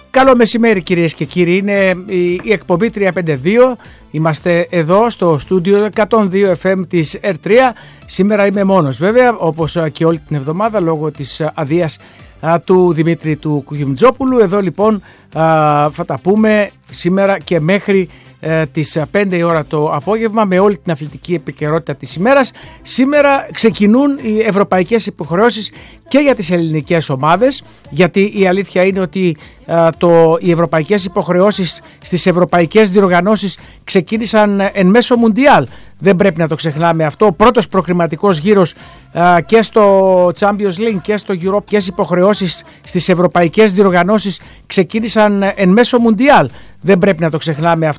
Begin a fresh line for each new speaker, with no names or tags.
Καλό μεσημέρι κυρίες και κύριοι, είναι η εκπομπή 352, είμαστε εδώ στο στούντιο 102 FM της R3. Σήμερα είμαι μόνος βέβαια, όπως και όλη την εβδομάδα λόγω της αδείας του Δημήτρη του Κουγιουμτζόπουλου. Εδώ λοιπόν θα τα πούμε σήμερα και μέχρι τις 5 η ώρα το απόγευμα με όλη την αθλητική επικαιρότητα της ημέρας. Σήμερα ξεκινούν οι ευρωπαϊκές υποχρεώσεις και για τις ελληνικές ομάδες, γιατί η αλήθεια είναι ότι οι ευρωπαϊκές υποχρεώσεις στις ευρωπαϊκές διοργανώσεις ξεκίνησαν εν μέσω Μουντιάλ. Δεν πρέπει να το ξεχνάμε αυτό. Ο πρώτος προκριματικός γύρος και στο Champions League και στο Europe και υποχρεώσεις στις ευρωπαϊκές διοργανώσεις ξεκίνησαν εν μέσω Μουντιάλ. Δεν πρέπει να το ξεχνάμε αυτό.